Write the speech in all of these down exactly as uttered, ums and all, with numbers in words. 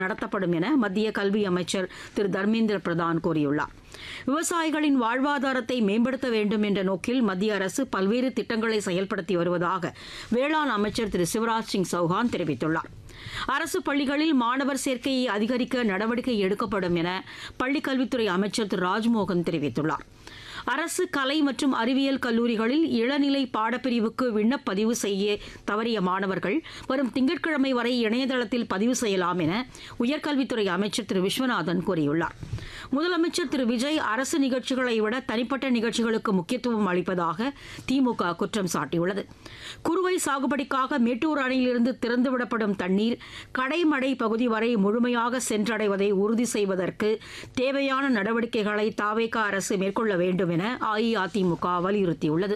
நடத்தப்படும் என மத்திய கல்வி அமைச்சர் திரு தர்மேந்திர பிரதான் கூறியுள்ளார். விவசாயிகளின் வாழ்வாதாரத்தை மேம்படுத்த வேண்டும் என்ற நோக்கில் மத்திய அரசு பல்வேறு திட்டங்களை செயல்படுத்தி வருவதாக வேளாண் அமைச்சர் திரு சிவராஜ் சிங் சௌஹான் தெரிவித்துள்ளார். அரசு பள்ளிகளில் மாணவர் சேர்க்கையை அதிகரிக்க நடவடிக்கை எடுக்கப்படும் என பள்ளிக்கல்வித்துறை அமைச்சர் திரு ராஜ்மோகன் தெரிவித்துள்ளார். அரசு கலை மற்றும் அறிவியல் கல்லூரிகளில் இளநிலை பாடப்பிரிவுக்கு விண்ணப்பதிவு செய்ய தவறிய மாணவர்கள் வரும் திங்கட்கிழமை வரை இணையதளத்தில் பதிவு செய்யலாம் என உயர்கல்வித்துறை அமைச்சர் திரு விஸ்வநாதன் கூறியுள்ளார். முதலமைச்சர் திரு விஜய் அரசு நிகழ்ச்சிகளை விட தனிப்பட்ட நிகழ்ச்சிகளுக்கு முக்கியத்துவம் அளிப்பதாக திமுக குற்றம் சாட்டியுள்ளது. குறுவை சாகுபடிக்காக மேட்டூர் அணையிலிருந்து திறந்துவிடப்படும் தண்ணீர் கடைமடை பகுதி வரை முழுமையாக சென்றடைவதை உறுதி செய்வதற்கு தேவையான நடவடிக்கைகளை தாவேகா அரசு மேற்கொள்ள வேண்டும் என அஇஅதிமுக வலியுறுத்தியுள்ளது.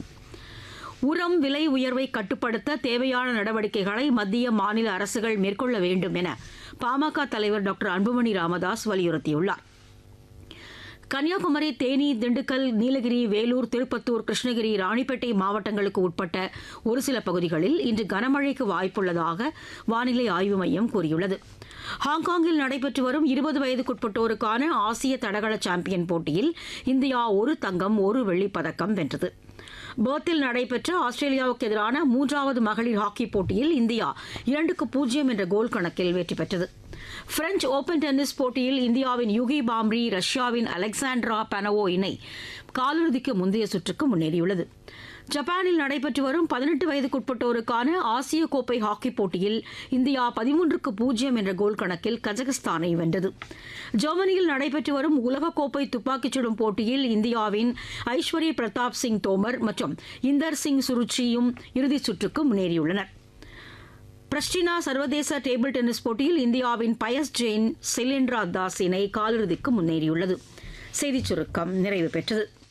உரம் விலை உயர்வை கட்டுப்படுத்த தேவையான நடவடிக்கைகளை மத்திய மாநில அரசுகள் மேற்கொள்ள வேண்டும் என பாமக தலைவர் டாக்டர் அன்புமணி ராமதாஸ் வலியுறுத்தியுள்ளார். கன்னியாகுமரி, தேனி, திண்டுக்கல், நீலகிரி, வேலூர், திருப்பத்தூர், கிருஷ்ணகிரி, ராணிப்பேட்டை மாவட்டங்களுக்கு உட்பட்ட ஒரு சில பகுதிகளில் இன்று கனமழைக்கு வாய்ப்புள்ளதாக வானிலை ஆய்வு மையம் கூறியுள்ளது. ஹாங்காங்கில் நடைபெற்று வரும் இருபது வயதுக்குட்பட்டோருக்கான ஆசிய தடகள சாம்பியன் போட்டியில் இந்தியா ஒரு தங்கம் ஒரு வெள்ளிப் பதக்கம் வென்றது. பெர்த்தில் நடைபெற்ற ஆஸ்திரேலியாவுக்கு எதிரான மூன்றாவது மகளிர் ஹாக்கி போட்டியில் இந்தியா இரண்டுக்கு பூஜ்ஜியம் என்ற கோல் கணக்கில் வெற்றி பெற்றது. பிரெஞ்ச் ஓபன் டென்னிஸ் போட்டியில் இந்தியாவின் யுகி பாம்ரி ரஷ்யாவின் அலெக்சாண்ட்ரா பனவோ இணை காலிறுதிக்கு முந்தைய சுற்றுக்கு முன்னேறியுள்ளது. ஜப்பானில் நடைபெற்று வரும் பதினெட்டு வயதுக்குட்பட்டோருக்கான ஆசிய கோப்பை ஹாக்கி போட்டியில் இந்தியா பதிமூன்றுக்கு பூஜ்ஜியம் என்ற கோல் கணக்கில் கஜகஸ்தானை வென்றது. ஜெர்மனியில் நடைபெற்று வரும் உலகக்கோப்பை துப்பாக்கிச் சுடும் போட்டியில் இந்தியாவின் ஐஸ்வர்ய பிரதாப் சிங் தோமர் மற்றும் இந்தர் சிங் சுருச்சியும் இறுதிச் சுற்றுக்கு முன்னேறியுள்ளனர். பிரஸ்டினா சர்வதேச டேபிள் டென்னிஸ் போட்டியில் இந்தியாவின் பயஸ் ஜெயின், சைலேந்திரா தாஸ் இணை காலிறுதிக்கு முன்னேறியுள்ளது. செய்திச் சுருக்கம் நிறைவு பெற்றது.